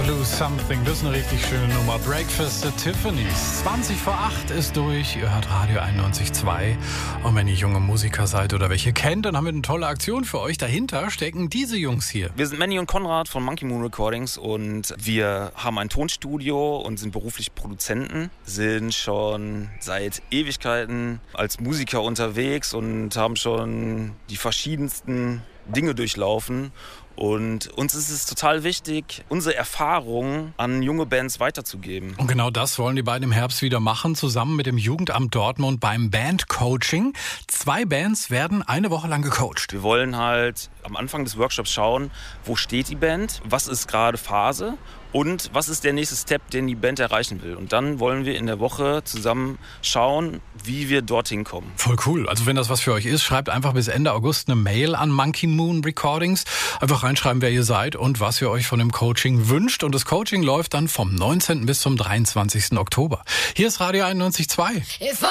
Lose Something, das ist eine richtig schöne Nummer. Breakfast at Tiffany's. 20:08 ist durch, ihr hört Radio 91.2. Und wenn ihr junge Musiker seid oder welche kennt, dann haben wir eine tolle Aktion für euch. Dahinter stecken diese Jungs hier. Wir sind Manny und Konrad von Monkey Moon Recordings und wir haben ein Tonstudio und sind beruflich Produzenten, sind schon seit Ewigkeiten als Musiker unterwegs und haben schon die verschiedensten Dinge durchlaufen. Und uns ist es total wichtig, unsere Erfahrungen an junge Bands weiterzugeben. Und genau das wollen die beiden im Herbst wieder machen, zusammen mit dem Jugendamt Dortmund beim Bandcoaching. 2 Bands werden eine Woche lang gecoacht. Wir wollen halt am Anfang des Workshops schauen, wo steht die Band, was ist gerade Phase und was ist der nächste Step, den die Band erreichen will. Und dann wollen wir in der Woche zusammen schauen, wie wir dorthin kommen. Voll cool. Also wenn das was für euch ist, schreibt einfach bis Ende August eine Mail an Monkey Moon Recordings. Einfach reinschreiben, wer ihr seid und was ihr euch von dem Coaching wünscht. Und das Coaching läuft dann vom 19. bis zum 23. Oktober. Hier ist Radio 91.2.